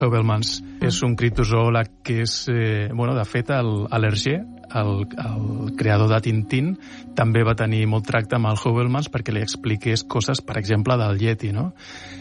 Heuvelmans és un criptozoòleg que és, de fet, l'Hergé, el creador de Tintín, també va tenir molt tracte amb el Heuvelmans perquè li expliqués coses, per exemple, del Yeti, no?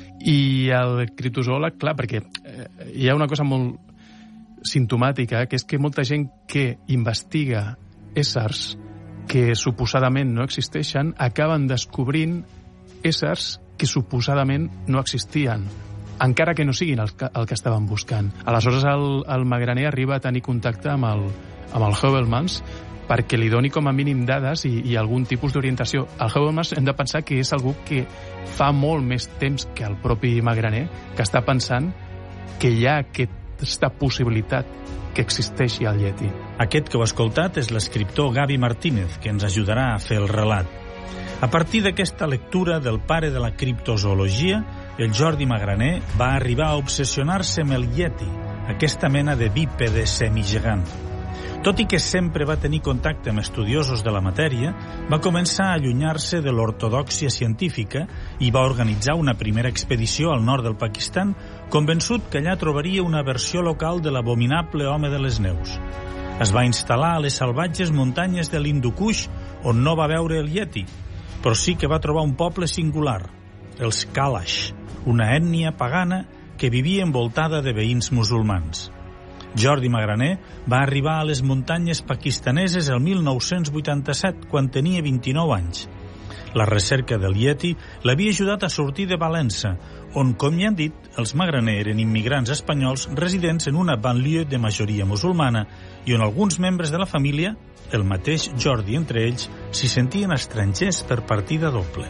I el criptozoòleg, clar, perquè hi ha una cosa molt simptomàtica, que és que molta gent que investiga éssers que suposadament no existeixen acaben descobrint éssers que suposadament no existien, encara que no siguin el que estaven buscant. Aleshores, el Magraner arriba a tenir contacte amb el Heuvelmans perquè li doni com a mínim dades i algun tipus d'orientació. El Heuvelmans hem de pensar que és algú que fa molt més temps que el propi Magraner, que està pensant que hi ha aquesta possibilitat que existeixi el Yeti. Aquest que heu escoltat és l'escriptor Gavi Martínez, que ens ajudarà a fer el relat. A partir d'aquesta lectura del pare de la criptozoologia, el Jordi Magraner va arribar a obsessionar-se amb el Yeti, aquesta mena de bípede semigegant. Tot i que sempre va tenir contacte amb estudiosos de la matèria, va començar a allunyar-se de l'ortodòxia científica i va organitzar una primera expedició al nord del Pakistan, convençut que allà trobaria una versió local de l'abominable home de les neus. Es va instal·lar a les salvatges muntanyes de l'Hindu Kush, on no va veure el Yeti, però sí que va trobar un poble singular, els Kalash, una ètnia pagana que vivia envoltada de veïns musulmans. Jordi Magraner va arribar a les muntanyes pakistaneses el 1987, quan tenia 29 anys. La recerca del Yeti l'havia ajudat a sortir de Valença, on, com ja han dit, els Magraner eren immigrants espanyols residents en una banlieue de majoria musulmana i on alguns membres de la família, el mateix Jordi entre ells, s'hi sentien estrangers per partida doble.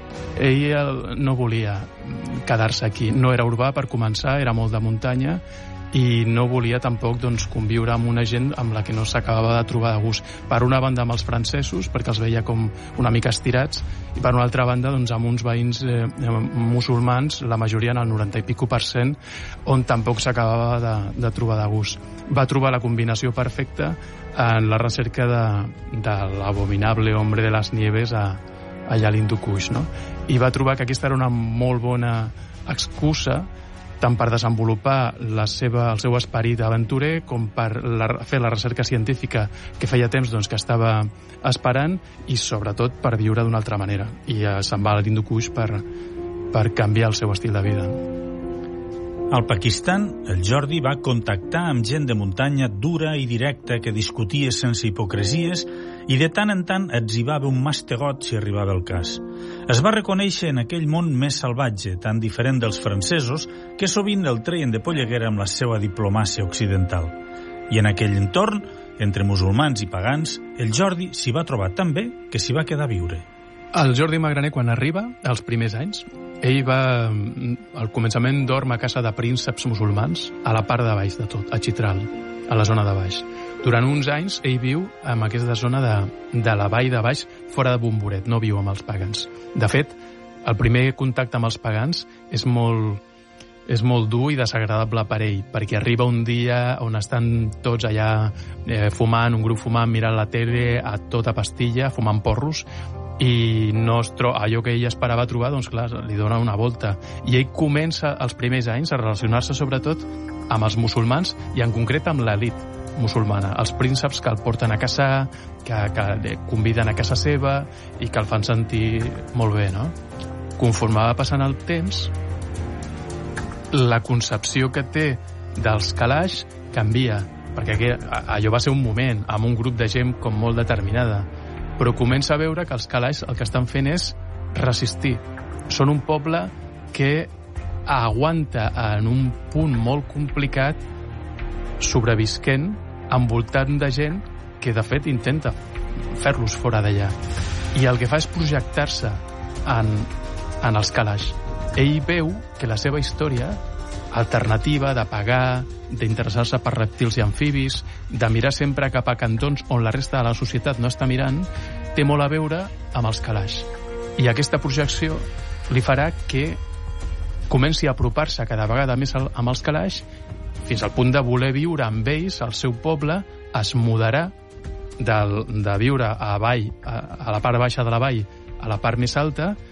Ell no volia quedar-se aquí. No era urbà, per començar, era molt de muntanya, i no volia tampoc conviure amb una gent amb la que no s'acabava de trobar de gust. Per una banda amb els francesos, perquè els veia com una mica estirats, i per una altra banda amb uns veïns musulmans, la majoria en el 90 i pico % on tampoc s'acabava de trobar de gust. Va trobar la combinació perfecta en la recerca de l'abominable hombre de les nieves allà a l'Hindu Kush, no? I va trobar que aquesta era una molt bona excusa tant per desenvolupar el seu esperit aventurer com per fer la recerca científica que feia temps que estava esperant i sobretot per viure d'una altra manera. I se'n va a l'Hindu Kush per canviar el seu estil de vida. Al Pakistan, el Jordi va contactar amb gent de muntanya dura i directa que discutia sense hipocresies i de tant en tant etzibava un mastegot si arribava el cas. Es va reconèixer en aquell món més salvatge, tan diferent dels francesos, que sovint el treien de polleguera amb la seva diplomàcia occidental. I en aquell entorn, entre musulmans i pagans, el Jordi s'hi va trobar tan bé que s'hi va quedar a viure. El Jordi Magraner, quan arriba, els primers anys, ell va, al començament, dorm a casa de prínceps musulmans, a la part de baix de tot, a Chitral, a la zona de baix. Durant uns anys, ell viu en aquesta zona de la vall de baix, fora de Bomboret, no viu amb els pagans. De fet, el primer contacte amb els pagans és molt dur i desagradable per ell, perquè arriba un dia on estan tots allà fumant, un grup fumant, mirant la tele a tota pastilla, fumant porros, i allò que ell esperava trobar, clar, li dona una volta. I ell comença els primers anys a relacionar-se sobretot amb els musulmans i en concret amb l'elit musulmana, els prínceps que el porten a caçar, que conviden a casa seva i que el fan sentir molt bé, no? Conforme va passant el temps, la concepció que té dels Kalash canvia, perquè allò va ser un moment, amb un grup de gent com molt determinada, però comença a veure que els Kalash el que estan fent és resistir. Són un poble que aguanta en un punt molt complicat, sobrevisquent, envoltat de gent que de fet intenta fer-los fora d'allà. I el que fa és projectar-se en els Kalash. Ell veu que la seva història alternativa de pagar, d'interessar-se per rèptils i amfibis, de mirar sempre cap a cantons on la resta de la societat no està mirant, té molt a veure amb els Kalash. I aquesta projecció li farà que comenci a apropar-se cada vegada més amb els Kalash fins al punt de voler viure amb ells, al seu poble, es mudarà de viure a la part baixa de la vall a la part més alta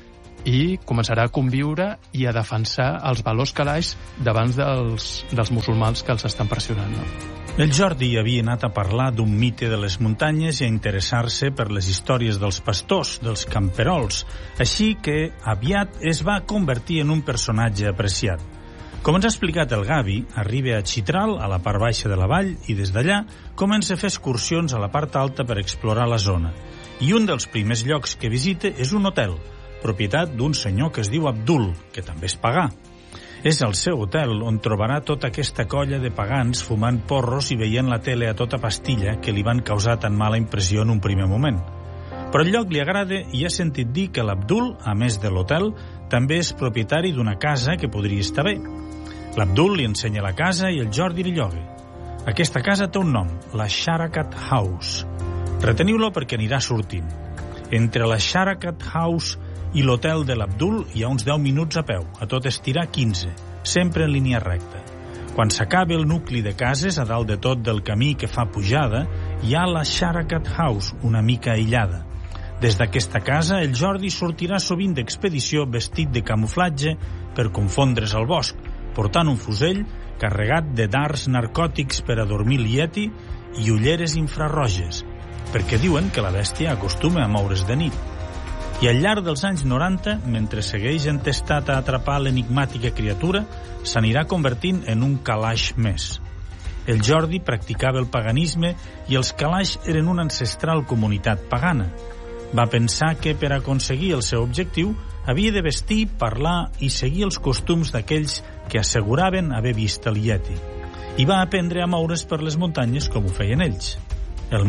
i començarà a conviure i a defensar els valors calaix davant dels musulmans que els estan pressionant. No? El Jordi havia anat a parlar d'un mite de les muntanyes i a interessar-se per les històries dels pastors, dels camperols, així que aviat es va convertir en un personatge apreciat. Com ens ha explicat el Gavi, arriba a Chitral, a la part baixa de la vall, i des d'allà comença a fer excursions a la part alta per explorar la zona. I un dels primers llocs que visita és un hotel, propietat d'un senyor que es diu Abdul, que també és pagà. És el seu hotel on trobarà tota aquesta colla de pagans fumant porros i veient la tele a tota pastilla que li van causar tan mala impressió en un primer moment. Però el lloc li agrada i ha sentit dir que l'Abdul, a més de l'hotel, també és propietari d'una casa que podria estar bé. L'Abdul li ensenya la casa i el Jordi li lloga. Aquesta casa té un nom, la Sharakat House. Reteniu-lo perquè anirà sortint. Entre la Sharakat House i l'hotel de l'Abdul hi ha uns 10 minuts a peu, a tot estirar 15, sempre en línia recta. Quan s'acaba el nucli de cases, a dalt de tot del camí que fa pujada, hi ha la Sharakat House, una mica aïllada. Des d'aquesta casa, el Jordi sortirà sovint d'expedició vestit de camuflatge per confondre's al bosc, portant un fusell carregat de dards narcòtics per a dormir el Yeti i ulleres infrarroges, perquè diuen que la bèstia acostuma a moure's de nit. I al llarg dels anys 90, mentre segueix entestat a atrapar l'enigmàtica criatura, s'anirà convertint en un calaix més. El Jordi practicava el paganisme i els calaix eren una ancestral comunitat pagana. Va pensar que per aconseguir el seu objectiu havia de vestir, parlar i seguir els costums d'aquells que asseguraven haver vist el Yeti. I va aprendre a moure's per les muntanyes com ho feien ells. El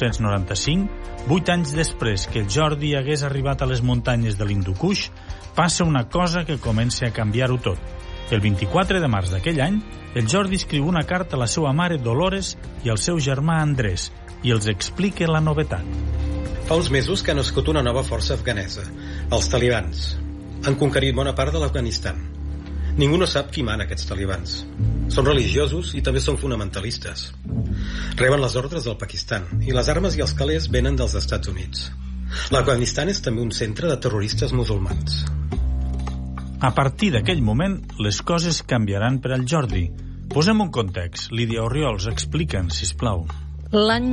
1995, 8 anys després que el Jordi hagués arribat a les muntanyes de l'Hindu Kush, passa una cosa que comença a canviar-ho tot. El 24 de març d'aquell any, el Jordi escriu una carta a la seva mare Dolores i al seu germà Andrés i els explica la novetat. Fa uns mesos que ha nascut una nova força afganesa, els talibans. Han conquerit bona part de l'Afganistan. Ningú no sap qui mana aquests talibans. Són religiosos i també són fonamentalistes. Reben les ordres del Pakistan i les armes i els calés venen dels Estats Units. L'Afganistan és també un centre de terroristes musulmans. A partir d'aquell moment, les coses canviaran per al Jordi. Posem un context. Lídia Orriols, explica'ns, sisplau. L'any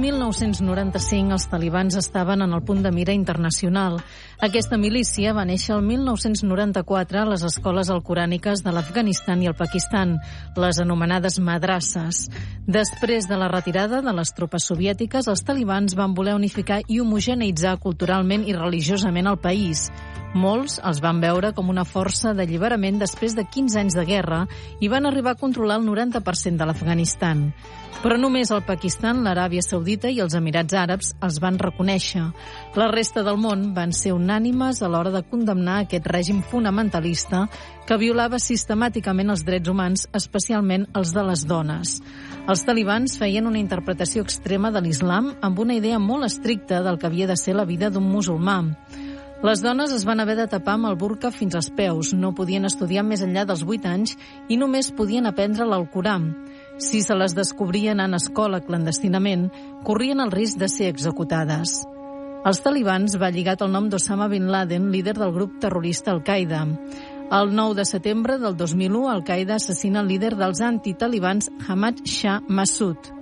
1995 els talibans estaven en el punt de mira internacional. Aquesta milícia va néixer el 1994 a les escoles alcoràniques de l'Afganistan i el Pakistan, les anomenades madrasses. Després de la retirada de les tropes soviètiques, els talibans van voler unificar i homogeneitzar culturalment i religiosament el país. Molts els van veure com una força d'alliberament després de 15 anys de guerra i van arribar a controlar el 90% de l'Afganistan. Però només el Pakistan, l'Aràbia Saudita i els Emirats Àrabs els van reconèixer. La resta del món van ser unànimes a l'hora de condemnar aquest règim fonamentalista que violava sistemàticament els drets humans, especialment els de les dones. Els talibans feien una interpretació extrema de l'islam amb una idea molt estricta del que havia de ser la vida d'un musulmà. Les dones es van haver de tapar amb el burca fins als peus, no podien estudiar més enllà dels 8 anys i només podien aprendre l'Alcorà. Si se les descobrien en escola clandestinament, corrien el risc de ser executades. Els talibans va lligat el nom d'Osama Bin Laden, líder del grup terrorista Al-Qaeda. El 9 de setembre del 2001, Al-Qaeda assassina el líder dels antitalibans Ahmad Shah Massoud.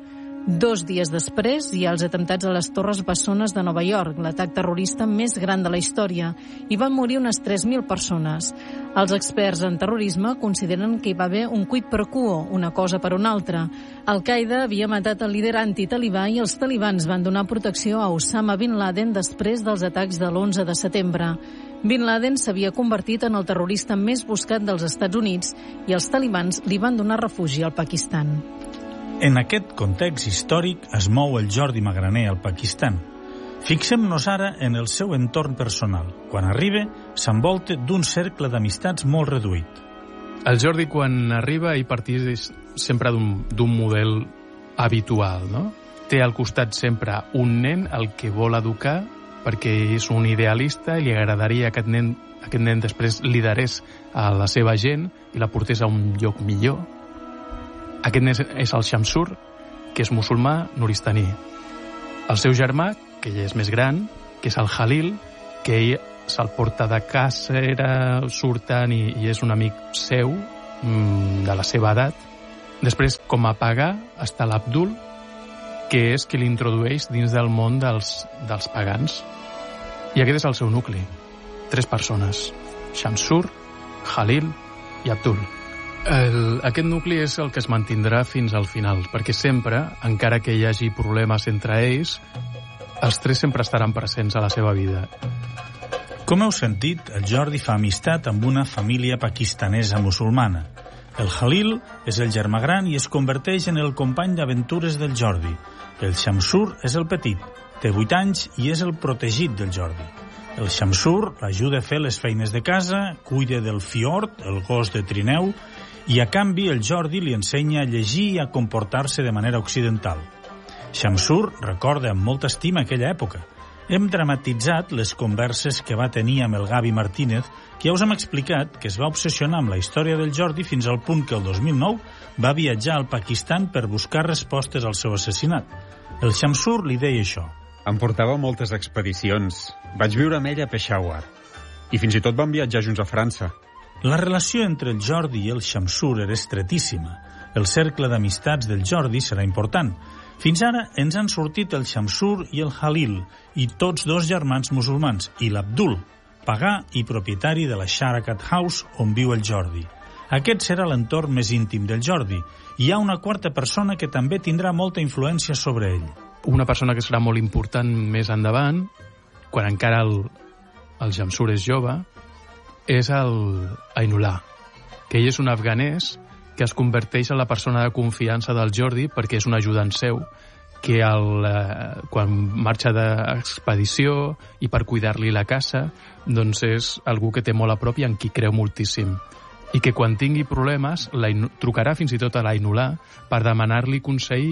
2 dies després hi ha els atemptats a les Torres Bessones de Nova York, l'atac terrorista més gran de la història, i van morir unes 3.000 persones. Els experts en terrorisme consideren que hi va haver un quid pro quo, una cosa per una altra. Al-Qaeda havia matat el líder antitalibà i els talibans van donar protecció a Osama Bin Laden després dels atacs de l'11 de setembre. Bin Laden s'havia convertit en el terrorista més buscat dels Estats Units i els talibans li van donar refugi al Pakistan. En aquest context històric es mou el Jordi Magraner al Pakistan. Fixem-nos ara en el seu entorn personal. Quan arriba, s'envolta d'un cercle d'amistats molt reduït. El Jordi, quan arriba, hi partís sempre d'un model habitual, no? Té al costat sempre un nen al que vol educar perquè és un idealista i li agradaria que aquest nen després liderés a la seva gent i la portés a un lloc millor. Aquest nen és el Shamsur, que és musulmà nuristaní. El seu germà, que ja és més gran, que és el Halil, que ell se'l porta de casa, surten i és un amic seu, de la seva edat. Després, com a pagar, està l'Abdul, que és qui l'introdueix dins del món dels pagans. I aquest és el seu nucli. 3 persones: Shamsur, Khalil i Abdul. Aquest nucli és el que es mantindrà fins al final, perquè sempre, encara que hi hagi problemes entre ells, els 3 sempre estaran presents a la seva vida. Com heu sentit, el Jordi fa amistat amb una família pakistanesa musulmana. El Khalil és el germà gran i es converteix en el company d'aventures del Jordi. El Shamsur és el petit, té 8 anys i és el protegit del Jordi. El Shamsur l'ajuda a fer les feines de casa, cuida del Fiord, el gos de trineu, i a canvi el Jordi li ensenya a llegir i a comportar-se de manera occidental. Shamsur recorda amb molta estima aquella època. Hem dramatitzat les converses que va tenir amb el Gavi Martínez, que ja us hem explicat que es va obsessionar amb la història del Jordi fins al punt que el 2009 va viatjar al Pakistan per buscar respostes al seu assassinat. El Shamsur li deia això. Em portava moltes expedicions. Vaig viure amb ell a Peshawar. I fins i tot vam viatjar junts a França. La relació entre el Jordi i el Shamsur era estretíssima. El cercle d'amistats del Jordi serà important. Fins ara ens han sortit el Shamsur i el Khalil, i tots 2 germans musulmans, i l'Abdul, pagà i propietari de la Sharakat House on viu el Jordi. Aquest serà l'entorn més íntim del Jordi. Hi ha una 4ª persona que també tindrà molta influència sobre ell. Una persona que serà molt important més endavant, quan encara el Shamsur és jove, és el Ainullah, que ell és un afganès que es converteix en la persona de confiança del Jordi perquè és un ajudant seu que quan marxa d'expedició i per cuidar-li la casa, doncs és algú que té molt a prop i en qui creu moltíssim. I que quan tingui problemes trucarà fins i tot a l'Ainullah per demanar-li consell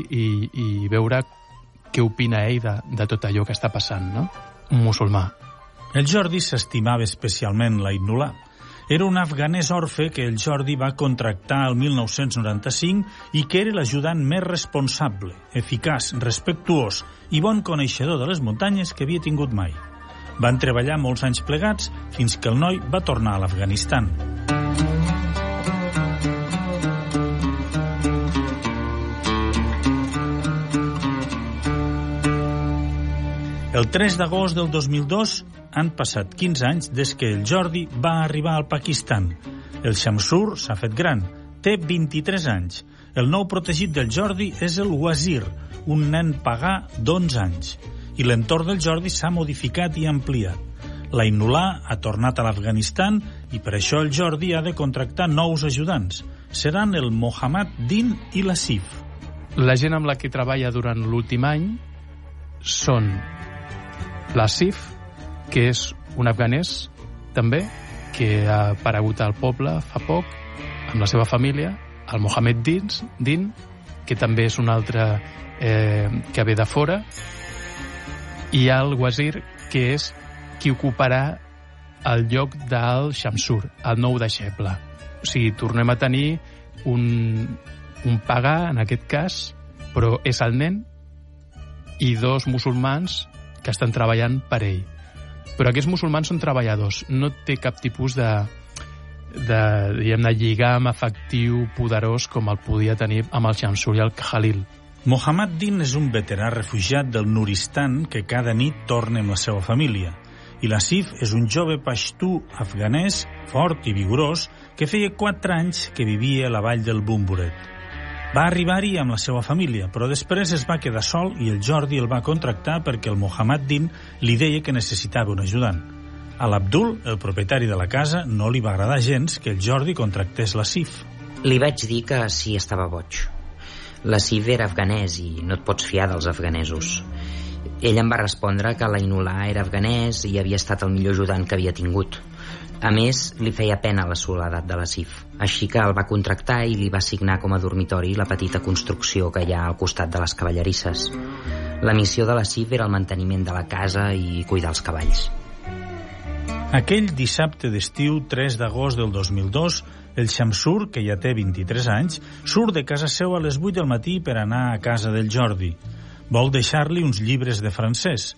i veure què opina ell de tot allò que està passant, no? Un musulmà. El Jordi s'estimava especialment l'Ainullah. Era un afganès orfe que el Jordi va contractar el 1995 i que era l'ajudant més responsable, eficaç, respectuós i bon coneixedor de les muntanyes que havia tingut mai. Van treballar molts anys plegats fins que el noi va tornar a l'Afganistan. El 3 d'agost del 2002 han passat 15 anys des que el Jordi va arribar al Pakistan. El Shamsur s'ha fet gran, té 23 anys. El nou protegit del Jordi és el Wazir, un nen pagà d'11 anys. I l'entorn del Jordi s'ha modificat i ampliat. L'Ainullah ha tornat a l'Afganistan i per això el Jordi ha de contractar nous ajudants. Seran el Mohammad Din i l'Asif. La gent amb la que treballa durant l'últim any són l'Asif, que és un afganès també, que ha aparegut al poble fa poc amb la seva família, el Mohamed Din, que també és un altre que ve de fora, i el Wazir, que és qui ocuparà el lloc del Shamsur, el nou deixeble. O sigui, tornem a tenir un pagà, en aquest cas, però és el nen, i 2 musulmans que estan treballant per ell. Però aquests musulmans són treballadors, no té cap tipus de lligam afectiu poderós com el podia tenir amb el Shamsur i el Khalil. Mohammad Din és un veterà refugiat del Nuristan que cada nit torna amb la seva família. I l'Asif és un jove paixtú afganès, fort i vigorós, que feia 4 anys que vivia a la vall del Bumburet. Va arribar-hi amb la seva família, però després es va quedar sol i el Jordi el va contractar perquè el Mohammad Din li deia que necessitava un ajudant. A l'Abdul, el propietari de la casa, no li va agradar gens que el Jordi contractés l'Asif. Li vaig dir que sí estava boig. L'Asif era afganès i no et pots fiar dels afganesos. Ell em va respondre que l'Ainullah era afganès i havia estat el millor ajudant que havia tingut. A més, li feia pena la soledat de l'Asif, així que el va contractar i li va assignar com a dormitori la petita construcció que hi ha al costat de les cavallerisses. La missió de l'Asif era el manteniment de la casa i cuidar els cavalls. Aquell dissabte d'estiu, 3 d'agost del 2002, el Shamsur, que ja té 23 anys, surt de casa seva a les 8 del matí per anar a casa del Jordi. Vol deixar-li uns llibres de francès.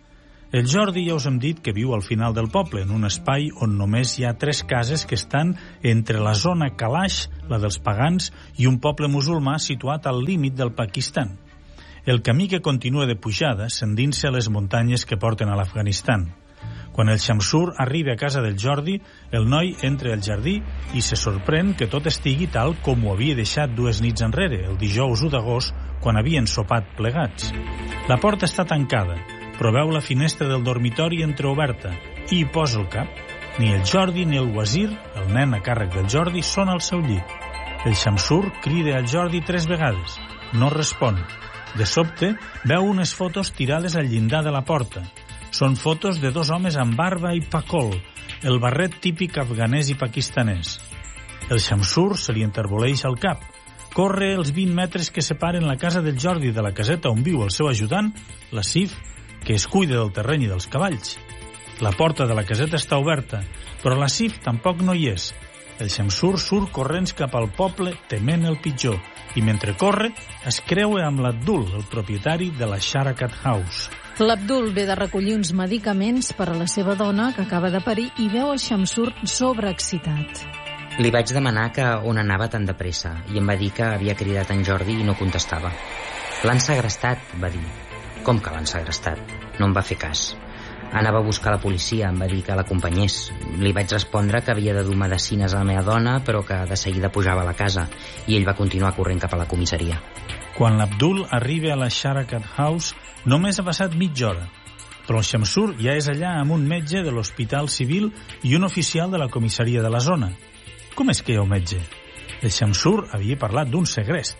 El Jordi ja us hem dit que viu al final del poble, en un espai on només hi ha 3 cases que estan entre la zona Kalash, la dels pagans, i un poble musulmà situat al límit del Pakistan. El camí que continua de pujada s'endinsa a les muntanyes que porten a l'Afganistan. Quan el Shamsur arriba a casa del Jordi, el noi entra al jardí i se sorprèn que tot estigui tal com ho havia deixat 2 nits enrere, el dijous 1 d'agost, quan havien sopat plegats. La porta està tancada, però veu la finestra del dormitori entreoberta i hi posa el cap. Ni el Jordi ni el Wazir, el nen a càrrec del Jordi, són al seu llit. El Shamsur crida al Jordi 3 vegades. No respon. De sobte, veu unes fotos tirades al llindar de la porta. Són fotos de 2 homes amb barba i pacol, el barret típic afganès i pakistanès. El Shamsur se li enterboleix al cap. Corre els 20 metres que separen la casa del Jordi de la caseta on viu el seu ajudant, la Sif, que es cuida del terreny i dels cavalls. La porta de la caseta està oberta, però la Sif tampoc no hi és. El Shamsur surt corrents cap al poble tement el pitjor i mentre corre es creua amb l'Abdul, el propietari de la Sharakat House. L'Abdul ve de recollir uns medicaments per a la seva dona que acaba de parir i veu el Shamsur sobreexcitat. Li vaig demanar que on anava tan de pressa i em va dir que havia cridat en Jordi i no contestava. L'han segrestat, va dir. Com que l'han segrestat? No em va fer cas. Anava a buscar la policia, em va dir que l'acompanyés. Li vaig respondre que havia de dur medicines a la meva dona, però que de seguida pujava a la casa, i ell va continuar corrent cap a la comissaria. Quan l'Abdul arriba a la Sharakat House, només ha passat mitja hora. Però el Shamsur ja és allà amb un metge de l'Hospital Civil i un oficial de la comissaria de la zona. Com és que hi ha un metge? El Shamsur havia parlat d'un segrest.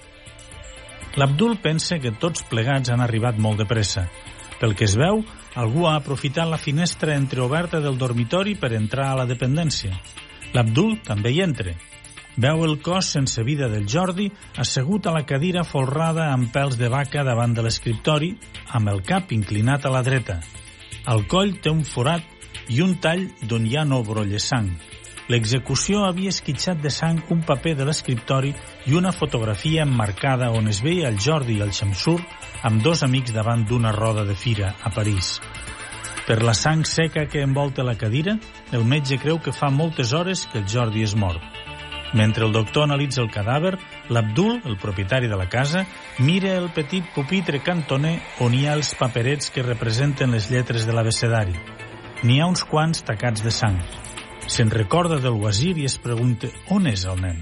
L'Abdul pensa que tots plegats han arribat molt de pressa. Pel que es veu, algú ha aprofitat la finestra entreoberta del dormitori per entrar a la dependència. L'Abdul també hi entra. Veu el cos sense vida del Jordi assegut a la cadira folrada amb pèls de vaca davant de l'escriptori, amb el cap inclinat a la dreta. Al coll té un forat i un tall d'on ja no brolla sang. L'execució havia esquitxat de sang un paper de l'escriptori i una fotografia emmarcada on es veia el Jordi i el Shamsur amb 2 amics davant d'una roda de fira a París. Per la sang seca que envolta la cadira, el metge creu que fa moltes hores que el Jordi és mort. Mentre el doctor analitza el cadàver, l'Abdul, el propietari de la casa, mira el petit pupitre cantoner on hi ha els paperets que representen les lletres de l'abecedari. N'hi ha uns quants tacats de sang. Se'n recorda del Wazir i es pregunta on és el nen.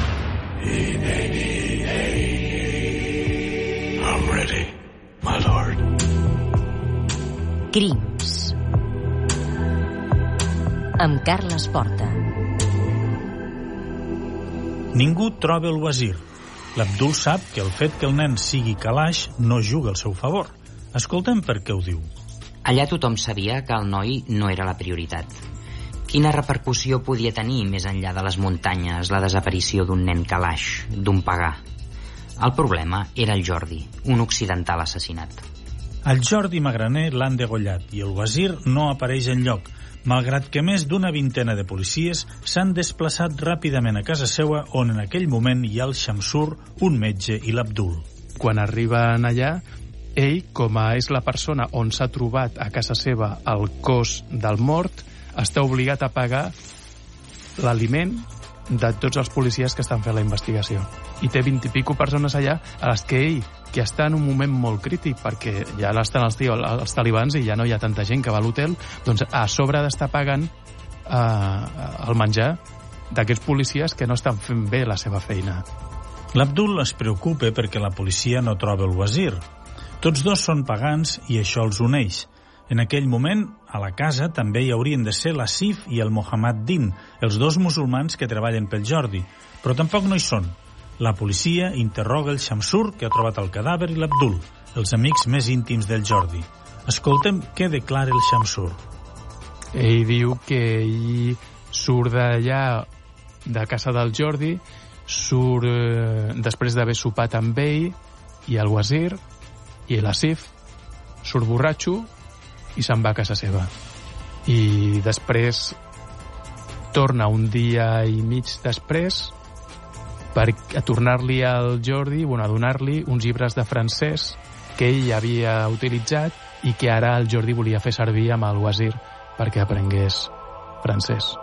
I'm ready, my lord. Crims amb Carles Porta. Ningú troba el Wazir. L'Abdul sap que el fet que el nen sigui Kalash no juga al seu favor. Escoltem per què ho diu. Allà tothom sabia que el noi no era la prioritat. Quina repercussió podia tenir més enllà de les muntanyes la desaparició d'un nen Kalash, d'un pagà? El problema era el Jordi, un occidental assassinat. El Jordi Magraner l'han degollat i el Wazir no apareix enlloc, malgrat que més d'una vintena de policies s'han desplaçat ràpidament a casa seua on en aquell moment hi ha el Shamsur, un metge i l'Abdul. Quan arriben allà, ell, com és la persona on s'ha trobat a casa seva el cos del mort, està obligat a pagar l'aliment de tots els policies que estan fent la investigació. I té 20 i pico persones allà a les que ell, que està en un moment molt crític perquè ja estan els talibans i ja no hi ha tanta gent que va a l'hotel, doncs a sobre d'estar pagant el menjar d'aquests policies que no estan fent bé la seva feina. L'Abdul es preocupa perquè la policia no troba el Wazir. Tots dos són pagans i això els uneix. En aquell moment, a la casa també hi haurien de ser la Sif i el Mohammad Din, els 2 musulmans que treballen pel Jordi, però tampoc no hi són. La policia interroga el Shamsur, que ha trobat el cadàver, i l'Abdul, els amics més íntims del Jordi. Escoltem què declara el Shamsur. Ell diu que ell surt d'allà, de casa del Jordi, surt després d'haver sopat amb ell i el Wazir i la Sif, surt borratxo i se'n va a casa seva. I després torna un dia i mig després per a tornar-li al Jordi, a donar-li uns llibres de francès que ell havia utilitzat i que ara el Jordi volia fer servir amb el Wazir perquè aprengués francès.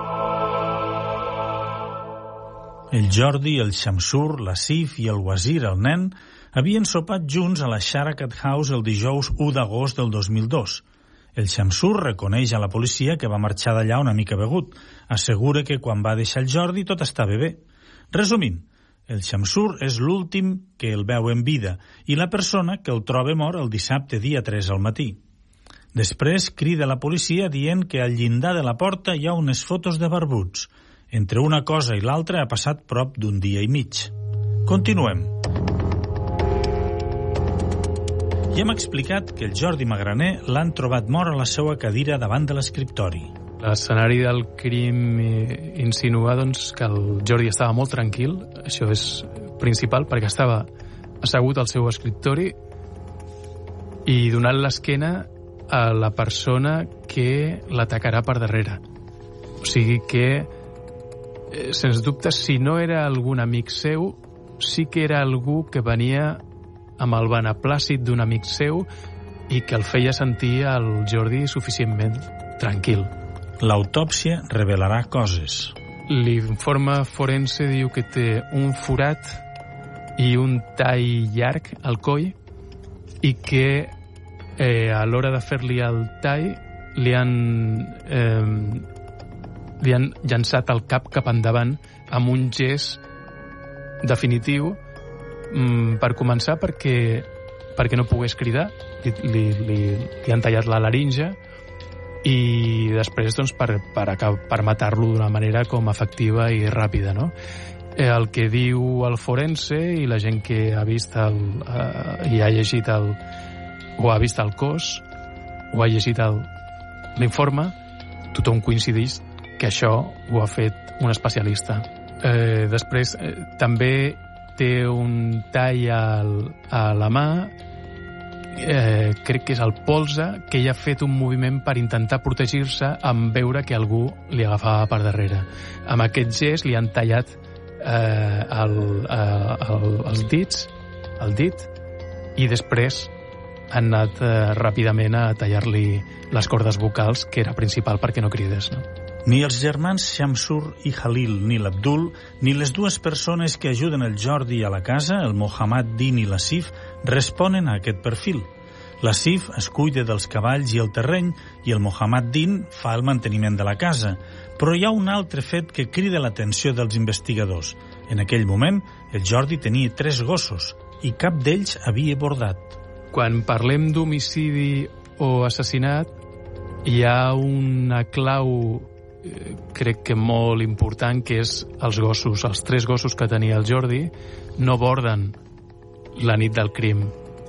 El Jordi, el Shamsur, l'Asif i el Wazir, el nen, havien sopat junts a la Sharakat House el dijous 1 d'agost del 2002. El Shamsur reconeix a la policia que va marxar d'allà una mica begut. Assegura que quan va deixar el Jordi tot estava bé. Resumint, el Shamsur és l'últim que el veu en vida i la persona que el troba mort el dissabte dia 3 al matí. Després crida la policia dient que al llindar de la porta hi ha unes fotos de barbuts. Entre una cosa i l'altra ha passat prop d'un dia i mig. Continuem. I hem explicat que el Jordi Magraner l'han trobat mort a la seva cadira davant de l'escriptori. L'escenari del crim insinua doncs, que el Jordi estava molt tranquil, això és principal, perquè estava assegut al seu escriptori i donant l'esquena a la persona que l'atacarà per darrere. O sigui que, sens dubte, si no era algun amic seu, sí que era algú que venia amb el beneplàcit d'un amic seu i que el feia sentir al Jordi suficientment tranquil. L'autòpsia revelarà coses. L'informe forense diu que té un forat i un tall llarg al coll i que a l'hora de fer-li el tall li han llançat el cap endavant amb un gest definitiu, per començar perquè no pogués cridar, li han tallat la laringe, i després doncs, per matar-lo d'una manera com efectiva i ràpida, no? El que diu el forense i la gent que ha vist i ha llegit o ha vist el cos o ha llegit l'informe, tothom coincideix que això ho ha fet un especialista. Després també té un tall a la mà, crec que és el polze, que ell ha fet un moviment per intentar protegir-se en veure que algú li agafava per darrere. Amb aquest gest li han tallat els dits, el dit, i després han anat ràpidament a tallar-li les cordes vocals, que era principal perquè no cridés, no? Ni els germans Shamsur i Halil, ni l'Abdul, ni les dues persones que ajuden el Jordi a la casa, el Mohammad Din i l'Asif, responen a aquest perfil. L'Asif es cuida dels cavalls i el terreny i el Mohammad Din fa el manteniment de la casa. Però hi ha un altre fet que crida l'atenció dels investigadors. En aquell moment, el Jordi tenia 3 gossos i cap d'ells havia bordat. Quan parlem d'homicidi o assassinat, hi ha una clau crec que molt important, que és els gossos. Els 3 gossos que tenia el Jordi no borden la nit del crim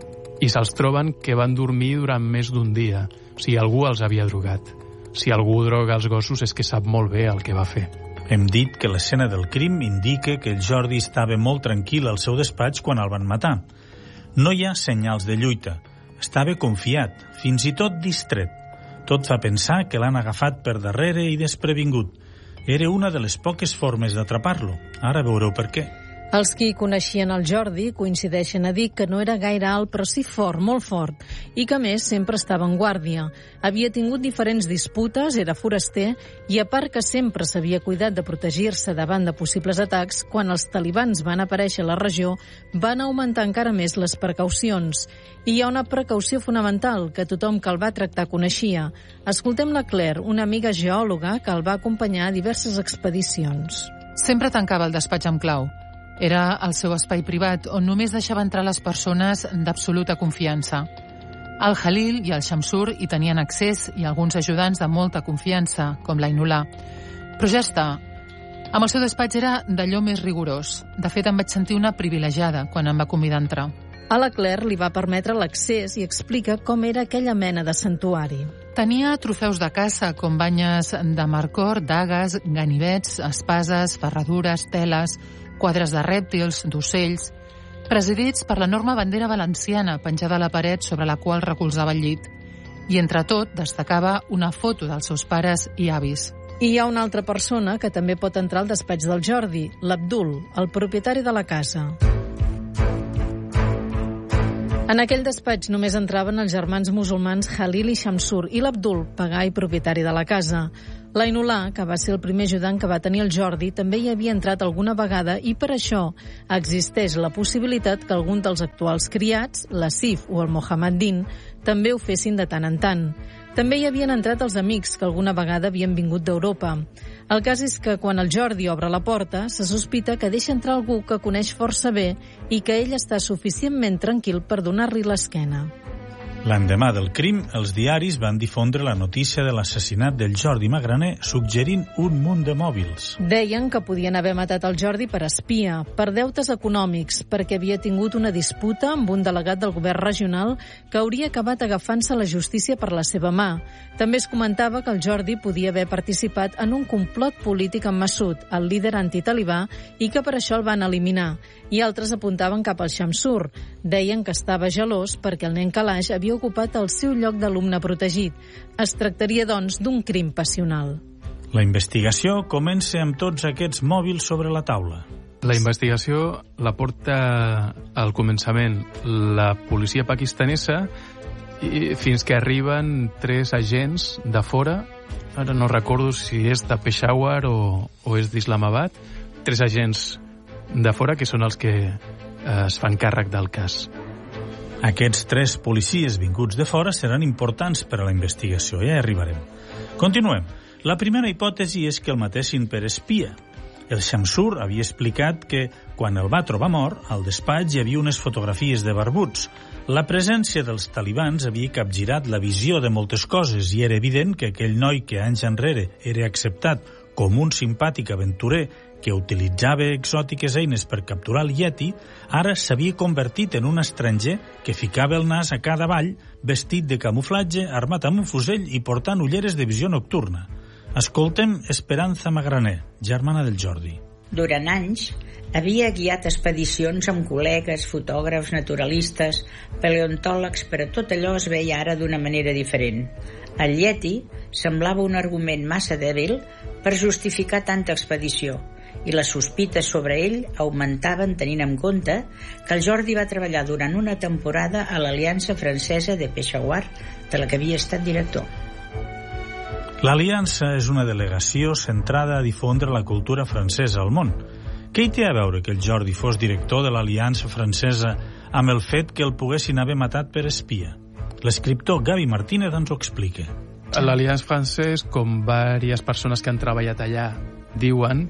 i se'ls troben que van dormir durant més d'un dia. O sigui, algú els havia drogat. Si algú droga els gossos és que sap molt bé el que va fer. Hem dit que l'escena del crim indica que el Jordi estava molt tranquil al seu despatx quan el van matar. No hi ha senyals de lluita. Estava confiat, fins i tot distret. Tot fa pensar que l'han agafat per darrere i desprevingut. Era una de les poques formes d'atrapar-lo. Ara veureu per què. Els qui coneixien el Jordi coincideixen a dir que no era gaire alt, però sí fort, molt fort, i que a més sempre estava en guàrdia. Havia tingut diferents disputes, era foraster, i a part que sempre s'havia cuidat de protegir-se davant de possibles atacs, quan els talibans van aparèixer a la regió, van augmentar encara més les precaucions. I hi ha una precaució fonamental que tothom que el va tractar coneixia. Escoltem la Claire, una amiga geòloga que el va acompanyar a diverses expedicions. Sempre tancava el despatx amb clau. Era el seu espai privat, on només deixava entrar les persones d'absoluta confiança. El Halil i el Shamsur hi tenien accés i alguns ajudants de molta confiança, com l'Ainullah. Però ja està. Amb el seu despatx era d'allò més rigorós. De fet, em vaig sentir una privilegiada quan em va convidar a entrar. A la Claire li va permetre l'accés i explica com era aquella mena de santuari. Tenia trofeus de caça, com banyes de marcor, dagues, ganivets, espases, ferradures, teles, quadres de rèptils, d'ocells, presidits per l'enorme bandera valenciana penjada a la paret sobre la qual recolzava el llit. I entre tot destacava una foto dels seus pares i avis. I hi ha una altra persona que també pot entrar al despatx del Jordi, l'Abdul, el propietari de la casa. En aquell despatx només entraven els germans musulmans Khalil i Shamsur i l'Abdul, pagà i propietari de la casa. L'Ainullah, que va ser el primer ajudant que va tenir el Jordi, també hi havia entrat alguna vegada i per això existeix la possibilitat que algun dels actuals criats, l'Asif o el Mohammeddin, també ho fessin de tant en tant. També hi havien entrat els amics que alguna vegada havien vingut d'Europa. El cas és que quan el Jordi obre la porta, se sospita que deixa entrar algú que coneix força bé i que ell està suficientment tranquil per donar-li l'esquena. L'endemà del crim, els diaris van difondre la notícia de l'assassinat del Jordi Magraner, suggerint un munt de mòbils. Deien que podien haver matat el Jordi per espia, per deutes econòmics, perquè havia tingut una disputa amb un delegat del govern regional que hauria acabat agafant-se la justícia per la seva mà. També es comentava que el Jordi podia haver participat en un complot polític amb Massoud, el líder antitalibà, i que per això el van eliminar. I altres apuntaven cap al Shamsur. Deien que estava gelós perquè el nen Kalash havia ocupat el seu lloc d'alumne protegit. Es tractaria, doncs, d'un crim passional. La investigació comença amb tots aquests mòbils sobre la taula. La investigació la porta al començament la policia pakistanesa fins que arriben 3 agents de fora. Ara no recordo si és de Peshawar o és d'Islamabad. 3 agents de fora que són els que es fan càrrec del cas. Aquests 3 policies vinguts de fora seran importants per a la investigació, ja hi arribarem. Continuem. La primera hipòtesi és que el matessin per espia. El Shamsur havia explicat que, quan el va trobar mort, al despatx hi havia unes fotografies de barbuts. La presència dels talibans havia capgirat la visió de moltes coses i era evident que aquell noi que anys enrere era acceptat com un simpàtic aventurer que utilitzava exòtiques eines per capturar el Yeti, ara s'havia convertit en un estranger que ficava el nas a cada vall, vestit de camuflatge, armat amb un fusell i portant ulleres de visió nocturna. Escoltem Esperanza Magraner, germana del Jordi. Durant anys, havia guiat expedicions amb col·legues, fotògrafs, naturalistes, paleontòlegs, però tot allò es veia ara d'una manera diferent. El Yeti semblava un argument massa dèbil per justificar tanta expedició, i les sospites sobre ell augmentaven tenint en compte que el Jordi va treballar durant una temporada a l'Aliança Francesa de Peshawar, de la que havia estat director. L'Aliança és una delegació centrada a difondre la cultura francesa al món. Què hi té a veure que el Jordi fos director de l'Aliança Francesa amb el fet que el poguessin haver matat per espia? L'escriptor Gavi Martínez ens ho explica. L'Aliança Francès, com diverses persones que han treballat allà diuen,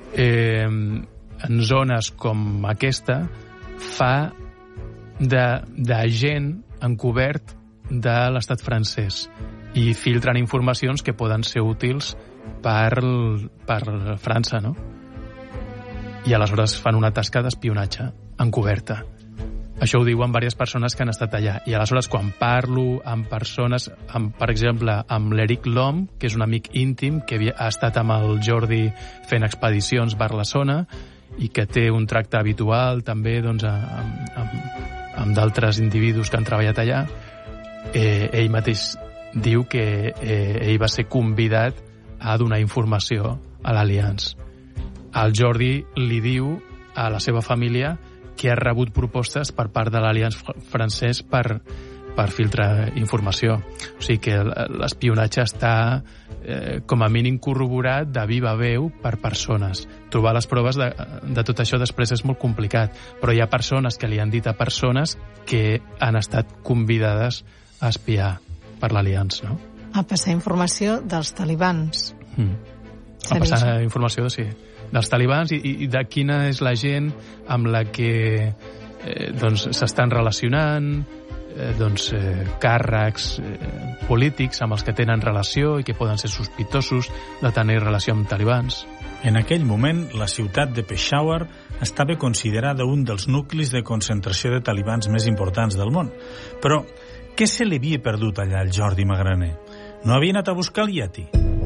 en zones com aquesta fa d'agent encobert de l'estat francès i filtren informacions que poden ser útils per França, no? I aleshores fan una tasca d'espionatge encoberta. Això ho diuen diverses persones que han estat allà. I aleshores, quan parlo amb persones, per exemple, amb l'Eric Lom, que és un amic íntim, que ha estat amb el Jordi fent expedicions per la zona i que té un tracte habitual també doncs, amb d'altres individus que han treballat allà, ell mateix diu que ell va ser convidat a donar informació a l'Aliança. El Jordi li diu a la seva família que ha rebut propostes per part de l'Aliança Francès per filtrar informació. O sigui que l'espionatge està com a mínim corroborat de viva veu per persones. Trobar les proves de tot això després és molt complicat, però hi ha persones que li han dit a persones que han estat convidades a espiar per l'Aliança, no? A passar informació dels talibans. A passar informació dels talibans i de quina és la gent amb la que s'estan relacionant, càrrecs polítics amb els que tenen relació i que poden ser sospitosos de tenir relació amb talibans. En aquell moment, la ciutat de Peshawar estava considerada un dels nuclis de concentració de talibans més importants del món. Però què se li havia perdut allà al Jordi Magraner? No havia anat a buscar el Yeti?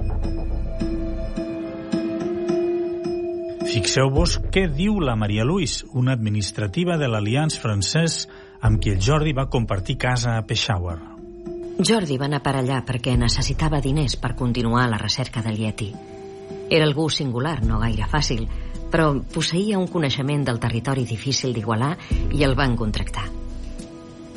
Fixeu-vos què diu la Maria Luis, una administrativa de l'Aliança Francès amb qui el Jordi va compartir casa a Peshawar. Jordi va anar per allà perquè necessitava diners per continuar la recerca del Yeti. Era algú singular, no gaire fàcil, però posseïa un coneixement del territori difícil d'igualar i el van contractar.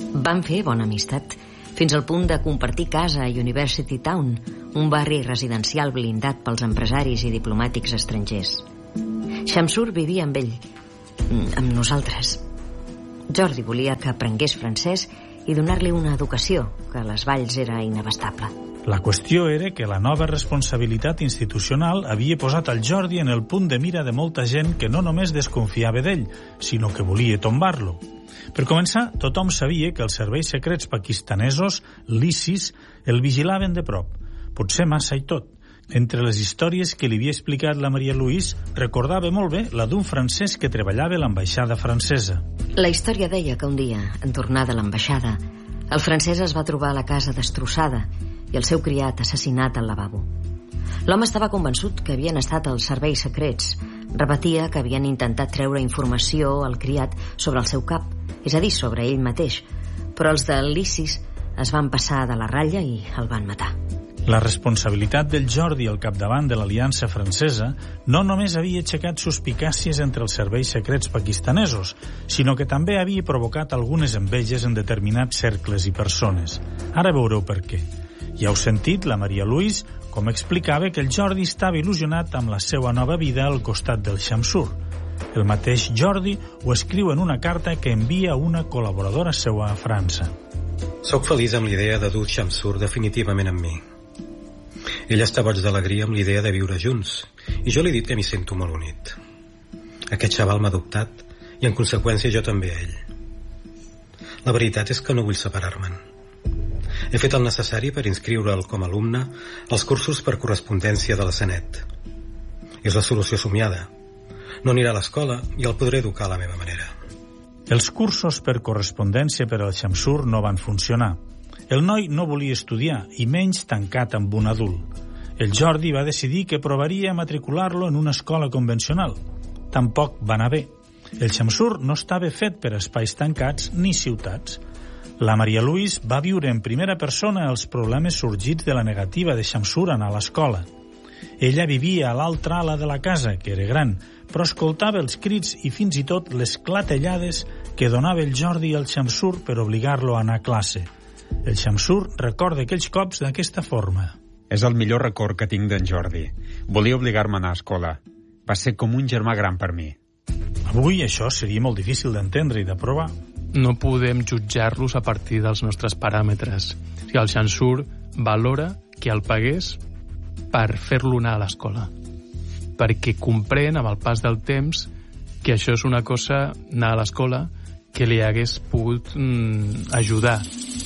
Van fer bona amistat, fins al punt de compartir casa a University Town, un barri residencial blindat pels empresaris i diplomàtics estrangers. Shamsur vivia amb ell, amb nosaltres. Jordi volia que aprengués francès i donar-li una educació, que a les Valls era inabastable. La qüestió era que la nova responsabilitat institucional havia posat el Jordi en el punt de mira de molta gent que no només desconfiava d'ell, sinó que volia tombar-lo. Per començar, tothom sabia que els serveis secrets pakistanesos, l'ISIS, el vigilaven de prop. Potser massa i tot. Entre les històries que li havia explicat la Maria Louise, recordava molt bé la d'un francès que treballava a l'ambaixada francesa. La història deia que un dia, en tornar de l'ambaixada, el francès es va trobar a la casa destrossada i el seu criat assassinat al lavabo. L'home estava convençut que havien estat els serveis secrets. Repetia que havien intentat treure informació al criat sobre el seu cap, és a dir, sobre ell mateix, però els de l'ISIS es van passar de la ratlla i el van matar. La responsabilitat del Jordi al capdavant de l'Aliança Francesa no només havia aixecat suspicàcies entre els serveis secrets pakistanesos, sinó que també havia provocat algunes enveges en determinats cercles i persones. Ara veureu per què. Ja heu sentit la Maria Louise com explicava que el Jordi estava il·lusionat amb la seva nova vida al costat del Shamsur. El mateix Jordi ho escriu en una carta que envia a una col·laboradora seva a França. Soc feliç amb l'idea de dur Shamsur definitivament amb mi. Ell està boig d'alegria amb l'idea de viure junts i jo li he dit que m'hi sento molt unit. Aquest xaval m'ha adoptat i en conseqüència jo també a ell. La veritat és que no vull separar-me'n. He fet el necessari per inscriure'l com a alumne als cursos per correspondència de la Sanet. És la solució somiada. No anirà a l'escola i el podré educar a la meva manera. Els cursos per correspondència per al Shamsur no van funcionar. El noi no volia estudiar, i menys tancat amb un adult. El Jordi va decidir que provaria matricular-lo en una escola convencional. Tampoc va anar bé. El Shamsur no estava fet per espais tancats ni ciutats. La Maria Louise va viure en primera persona els problemes sorgits de la negativa de Shamsur a anar a l'escola. Ella vivia a l'altra ala de la casa, que era gran, però escoltava els crits i fins i tot les clatellades que donava el Jordi al Shamsur per obligar-lo a anar a classe. El Shamsur recorda aquells cops d'aquesta forma. És el millor record que tinc d'en Jordi. Volia obligar-me a anar a escola. Va ser com un germà gran per mi. Avui això seria molt difícil d'entendre i de provar. No podem jutjar-los a partir dels nostres paràmetres. Si el Shamsur valora que el pagués per fer-lo anar a l'escola, perquè comprèn amb el pas del temps que això és una cosa, anar a l'escola, que li hagués pogut ajudar.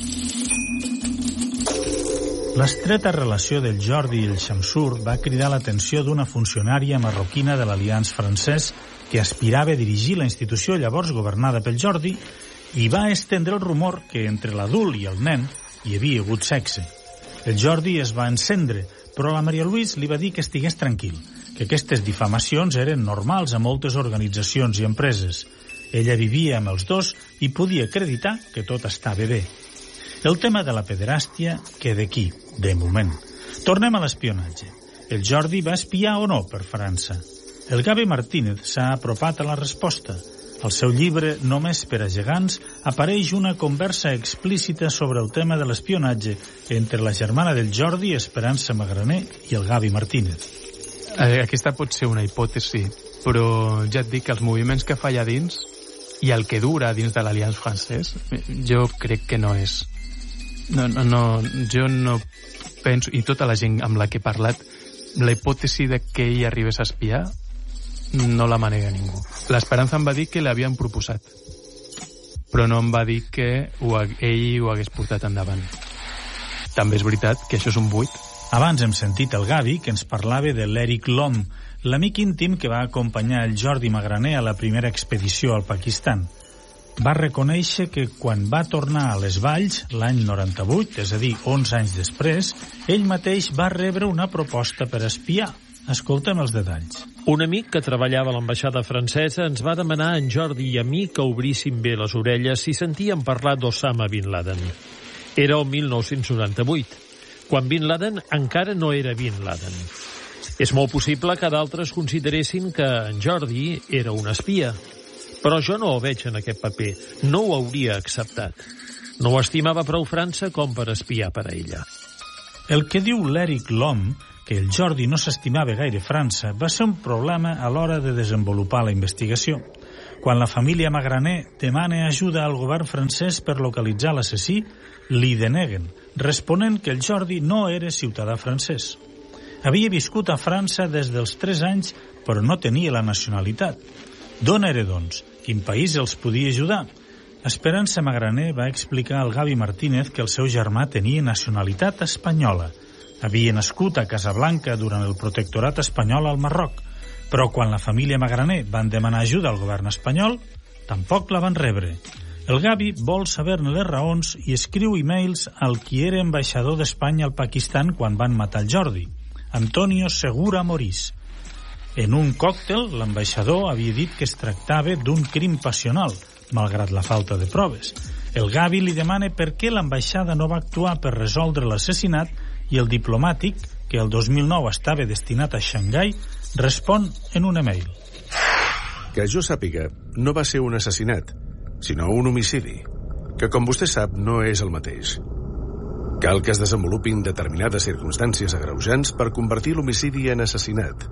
L'estreta relació del Jordi i el Shamsur va cridar l'atenció d'una funcionària marroquina de l'Alianç francès que aspirava a dirigir la institució llavors governada pel Jordi i va estendre el rumor que entre l'adult i el nen hi havia hagut sexe. El Jordi es va encendre, però la Maria Louise li va dir que estigués tranquil, que aquestes difamacions eren normals a moltes organitzacions i empreses. Ella vivia amb els dos i podia acreditar que tot estava bé. El tema de la pederàstia queda aquí, de moment. Tornem a l'espionatge. El Jordi va espiar o no per França? El Gavi Martínez s'ha apropat a la resposta. Al seu llibre Només per a gegants apareix una conversa explícita sobre el tema de l'espionatge entre la germana del Jordi, Esperança Magraner, i el Gavi Martínez. Aquesta pot ser una hipòtesi, però ja et dic que els moviments que fa allà dins i el que dura dins de l'Alianç francès, jo crec que no és. Jo no penso, i tota la gent amb la que he parlat, la hipòtesi de que ell arribés a espiar no la manega ningú. L'Esperança em va dir que l'havien proposat, però no em va dir que ell ho hagués portat endavant. També és veritat que això és un buit. Abans hem sentit el Gavi, que ens parlava de l'Eric Lom, l'amic íntim que va acompanyar el Jordi Magraner a la primera expedició al Pakistan. Va reconèixer que quan va tornar a les Valls, l'any 98, és a dir, 11 anys després, ell mateix va rebre una proposta per espiar. Escoltem els detalls. Un amic que treballava a l'ambaixada francesa ens va demanar a en Jordi i a mi que obríssim bé les orelles si sentíem parlar d'Osama Bin Laden. Era el 1998, quan Bin Laden encara no era Bin Laden. És molt possible que d'altres consideressin que en Jordi era un espia, però jo no ho veig en aquest paper, no ho hauria acceptat. No ho estimava prou França com per espiar per a ella. El que diu l'Eric Lhomme, que el Jordi no s'estimava gaire França, va ser un problema a l'hora de desenvolupar la investigació. Quan la família Magraner demana ajuda al govern francès per localitzar l'assassí, li deneguen, responent que el Jordi no era ciutadà francès. Havia viscut a França des dels 3 anys, però no tenia la nacionalitat. D'on era, doncs? Quin país els podia ajudar? Esperança Magraner va explicar al Gavi Martínez que el seu germà tenia nacionalitat espanyola. Havia nascut a Casablanca durant el protectorat espanyol al Marroc, però quan la família Magraner van demanar ajuda al govern espanyol, tampoc la van rebre. El Gavi vol saber-ne les raons i escriu e-mails al qui era ambaixador d'Espanya al Pakistan quan van matar el Jordi, Antonio Segura Morís. En un còctel, l'ambaixador havia dit que es tractava d'un crim passional, malgrat la falta de proves. El Gavi li demana per què l'ambaixada no va actuar per resoldre l'assassinat i el diplomàtic, que el 2009 estava destinat a Xangai, respon en un email. Que jo sàpiga, no va ser un assassinat, sinó un homicidi, que com vostè sap no és el mateix. Cal que es desenvolupin determinades circumstàncies agreujants per convertir l'homicidi en assassinat.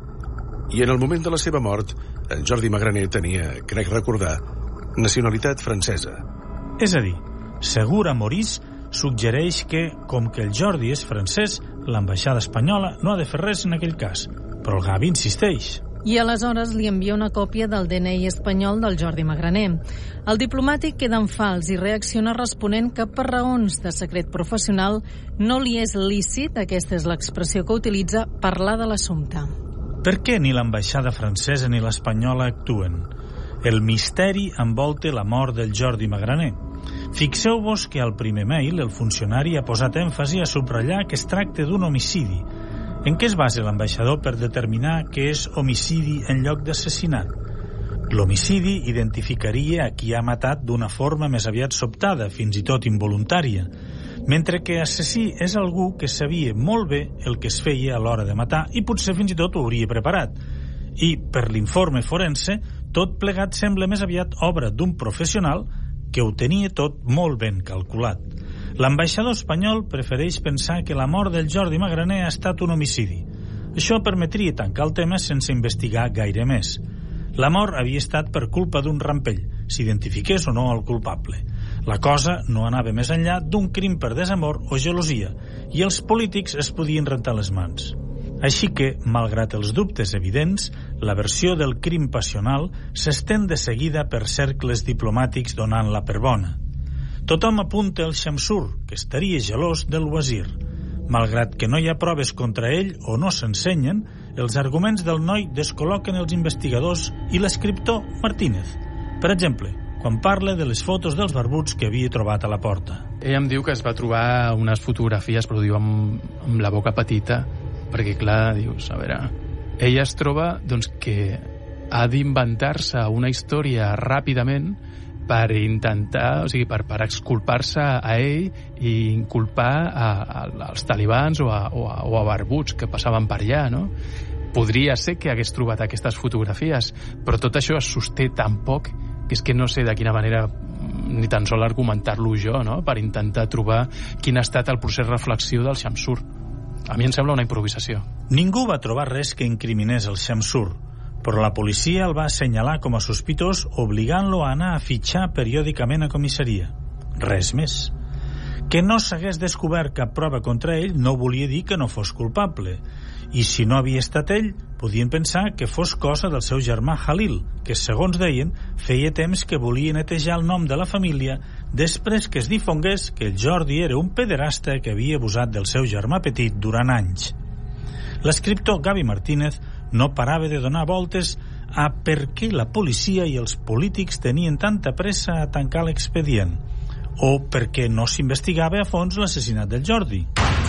I en el moment de la seva mort, en Jordi Magraner tenia, crec recordar, nacionalitat francesa. És a dir, Segura Morís suggereix que, com que el Jordi és francès, l'ambaixada espanyola no ha de fer res en aquell cas. Però el Gavi insisteix. I aleshores li envia una còpia del DNI espanyol del Jordi Magraner. El diplomàtic queda en fals i reacciona responent que per raons de secret professional no li és lícit, aquesta és l'expressió que utilitza, parlar de l'assumpte. Per què ni l'ambaixada francesa ni l'espanyola actuen? El misteri envolta la mort del Jordi Magraner. Fixeu-vos que al primer mail el funcionari ha posat èmfasi a subratllar que es tracta d'un homicidi. En què es basa l'ambaixador per determinar que és homicidi en lloc d'assassinat? L'homicidi identificaria a qui ha matat d'una forma més aviat sobtada, fins i tot involuntària, mentre que assassí és algú que sabia molt bé el que es feia a l'hora de matar i potser fins i tot ho hauria preparat. I, per l'informe forense, tot plegat sembla més aviat obra d'un professional que ho tenia tot molt ben calculat. L'ambaixador espanyol prefereix pensar que la mort del Jordi Magraner ha estat un homicidi. Això permetria tancar el tema sense investigar gaire més. La mort havia estat per culpa d'un rampell, s'identifiqués o no el culpable. La cosa no anava més enllà d'un crim per desamor o gelosia, i els polítics es podien rentar les mans. Així que, malgrat els dubtes evidents, la versió del crim passional s'estén de seguida per cercles diplomàtics donant-la per bona. Tothom apunta el Shamsur, que estaria gelós del Wazir. Malgrat que no hi ha proves contra ell o no s'ensenyen, els arguments del noi descol·loquen els investigadors i l'escriptor Martínez. Per exemple, quan parla de les fotos dels barbuts que havia trobat a la porta. Ell em diu que es va trobar unes fotografies, però diu amb la boca petita, perquè clar, dius, a veure, ella es troba doncs, que ha d'inventar-se una història ràpidament per intentar, o sigui, per exculpar-se a ell i inculpar als talibans o a barbuts que passaven per allà, no? Podria ser que hagués trobat aquestes fotografies, però tot això es sosté tan poc que és que no sé de quina manera ni tan sol argumentar-lo jo, no?, per intentar trobar quin ha estat el procés de reflexió del Shamsur. A mi em sembla una improvisació. Ningú va trobar res que incriminés el Shamsur, però la policia el va assenyalar com a sospitós, obligant-lo a anar a fitxar periòdicament a comissaria. Res més. Que no s'hagués descobert cap prova contra ell no volia dir que no fos culpable. I si no havia estat ell, podien pensar que fos cosa del seu germà Halil, que, segons deien, feia temps que volia netejar el nom de la família després que es difongués que el Jordi era un pederasta que havia abusat del seu germà petit durant anys. L'escriptor Gavi Martínez no parava de donar voltes a per què la policia i els polítics tenien tanta pressa a tancar l'expedient, o per què no s'investigava a fons l'assassinat del Jordi.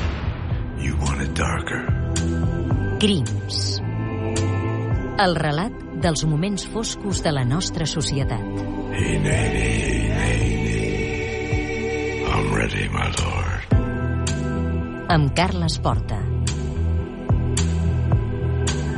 You want it darker. Crims. El relat dels moments foscos de la nostra societat. Hey, Nanny, hey, Nanny. I'm ready, my lord. Amb Carles Porta.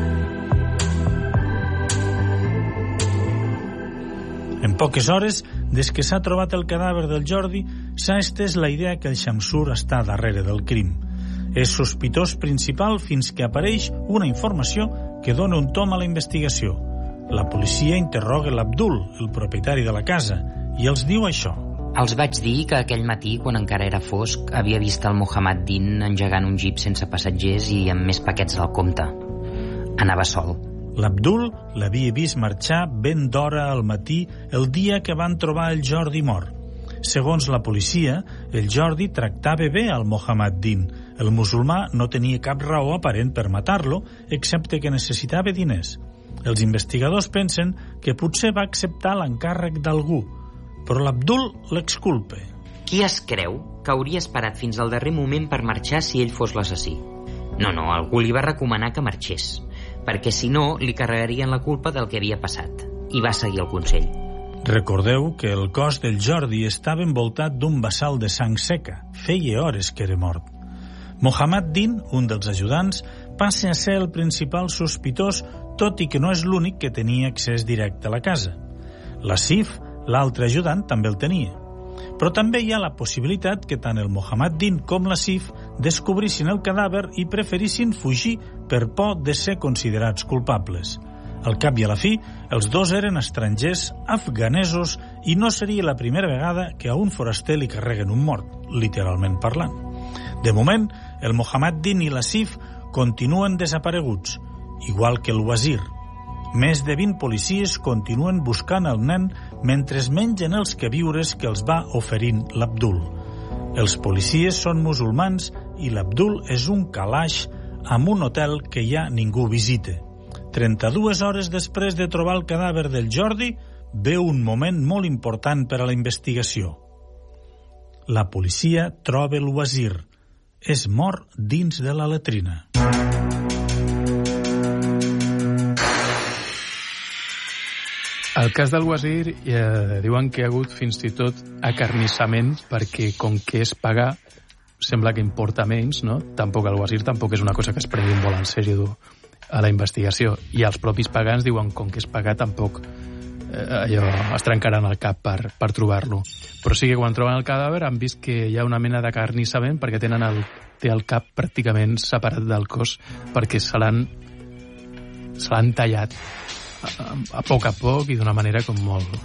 En poques hores, Des que s'ha trobat el cadàver del Jordi, s'ha estès la idea que el Shamsur està darrere del crim. És sospitós principal fins que apareix una informació que dona un tom a la investigació. La policia interroga l'Abdul, el propietari de la casa, i els diu això. Els vaig dir que aquell matí, quan encara era fosc, havia vist el Mohammed Din engegant un jeep sense passatgers i amb més paquets al compte. Anava sol. L'Abdul l'havia vist marxar ben d'hora al matí el dia que van trobar el Jordi mort. Segons la policia, el Jordi tractava bé al Mohammed Din. El musulmà no tenia cap raó aparent per matar-lo, excepte que necessitava diners. Els investigadors pensen que potser va acceptar l'encàrrec d'algú, però l'Abdul l'exculpa. Qui es creu que hauria esperat fins al darrer moment per marxar si ell fos l'assassí? No, algú li va recomanar que marxés, perquè si no li carregarien la culpa del que havia passat, i va seguir el consell. Recordeu que el cos del Jordi estava envoltat d'un bassal de sang seca. Feia hores que era mort. Mohammed Din, un dels ajudants, passa a ser el principal sospitós, tot i que no és l'únic que tenia accés directe a la casa. L'Asif, l'altre ajudant, també el tenia. Però també hi ha la possibilitat que tant el Mohammed Din com l'Asif descobrissin el cadàver i preferissin fugir per por de ser considerats culpables. Al cap i a la fi, els dos eren estrangers afganesos i no seria la primera vegada que a un foraster li carreguen un mort, literalment parlant. De moment, el Mohammed Din i l'Asif continuen desapareguts, igual que el Wazir. Més de 20 policies continuen buscant el nen mentre es mengen els queviures que els va oferint l'Abdul. Els policies són musulmans i l'Abdul és un calaix amb un hotel que ja ningú visita. 32 hores després de trobar el cadàver del Jordi, ve un moment molt important per a la investigació. La policia troba el Wazir. És mort dins de la latrina. El cas del Wazir diuen que hi ha hagut fins i tot acarnissament perquè com que és pagar sembla que importa menys, no? Tampoc el Wazir tampoc és una cosa que es prengui molt en sèrio a la investigació, i els propis pagans diuen com que és pagar tampoc allò es trencaran el cap per trobar-lo. Però sí que quan troben el cadàver han vist que hi ha una mena d'acarnissament perquè té el cap pràcticament separat del cos perquè se l'han tallat a poc i d'una manera com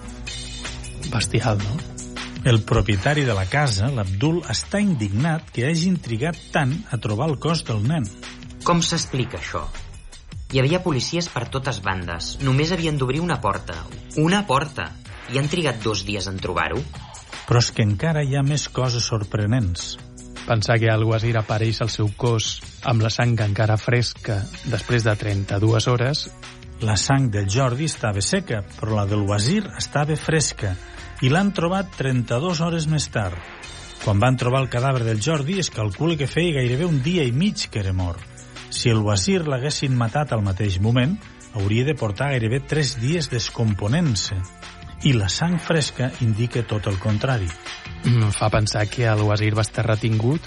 molt bestial, no? El propietari de la casa, l'Abdul, està indignat que hagi intrigat tant a trobar el cos del nen. Com s'explica això? Hi havia policies per totes bandes. Només havien d'obrir una porta. Una porta! I han trigat 2 dies en trobar-ho? Però és que encara hi ha més coses sorprenents. Pensar que al Wazir apareix el seu cos amb la sang encara fresca després de 32 hores... La sang del Jordi estava seca, però la del Wazir estava fresca, i l'han trobat 32 hores més tard. Quan van trobar el cadàver del Jordi es calcula que feia gairebé 1 dia i mig que era mort. Si el Wazir l'haguessin matat al mateix moment, hauria de portar gairebé 3 dies descomponent-se. I la sang fresca indica tot el contrari. Fa pensar que el Wazir va estar retingut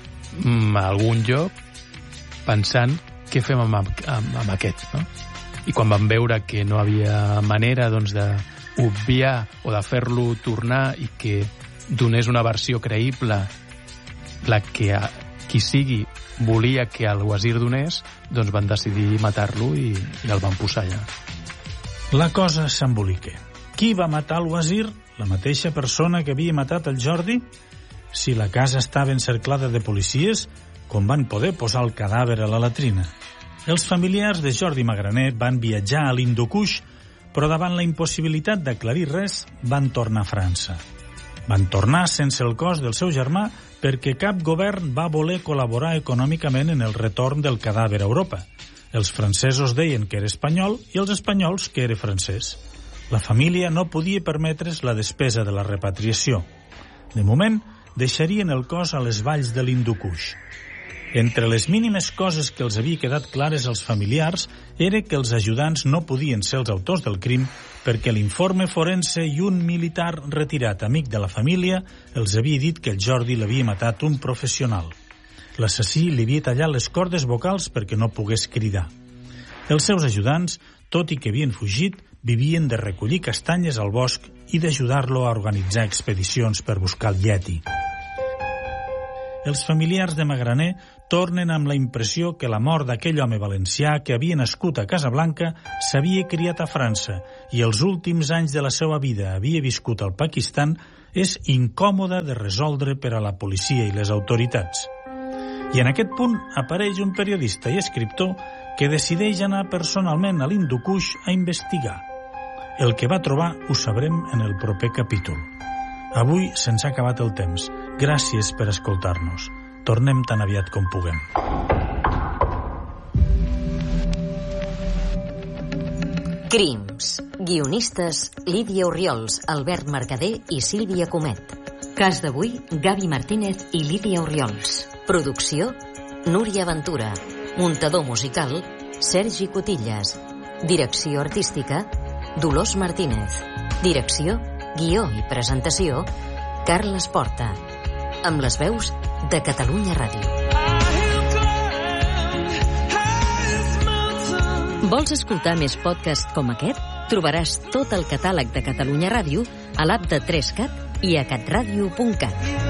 a algun lloc pensant què fem amb aquest, no? I quan van veure que no havia manera d'obviar o de fer-lo tornar i que donés una versió creïble la que qui sigui volia que el Wazir donés, doncs van decidir matar-lo i el van posar allà. La cosa s'embolica. Qui va matar el Wazir? La mateixa persona que havia matat el Jordi? Si la casa estava encerclada de policies, com van poder posar el cadàver a la latrina? Els familiars de Jordi Magraner van viatjar a l'Hindukush, però davant la impossibilitat d'aclarir res, van tornar a França. Van tornar sense el cos del seu germà perquè cap govern va voler col·laborar econòmicament en el retorn del cadàver a Europa. Els francesos deien que era espanyol i els espanyols que era francès. La família no podia permetre's la despesa de la repatriació. De moment, deixarien el cos a les valls de l'Hindukush. Entre les mínimes coses que els havia quedat clares als familiars era que els ajudants no podien ser els autors del crim perquè l'informe forense i un militar retirat amic de la família els havia dit que el Jordi l'havia matat un professional. L'assassí li havia tallat les cordes vocals perquè no pogués cridar. Els seus ajudants, tot i que havien fugit, vivien de recollir castanyes al bosc i d'ajudar-lo a organitzar expedicions per buscar el Yeti. Els familiars de Magraner tornen amb la impressió que la mort d'aquell home valencià que havia nascut a Casablanca s'havia criat a França i els últims anys de la seva vida havia viscut al Pakistan és incòmoda de resoldre per a la policia i les autoritats. I en aquest punt apareix un periodista i escriptor que decideix anar personalment a l'Hindu Kush a investigar. El que va trobar ho sabrem en el proper capítol. Avui se'ns ha acabat el temps. Gràcies per escoltar-nos. Tornem tan aviat com puguem. Crims. Guionistes Lídia Orriols, Albert Mercader i Sílvia Comet. Cas d'avui, Gavi Martínez i Lídia Orriols. Producció, Núria Ventura. Muntador musical, Sergi Cotillas. Direcció artística, Dolors Martínez. Direcció, guió i presentació, Carles Porta. Amb les veus de Catalunya Ràdio. Vols escoltar més podcasts com aquest? Trobaràs tot el catàleg de Catalunya Ràdio a l'app de 3Cat i a catradio.cat.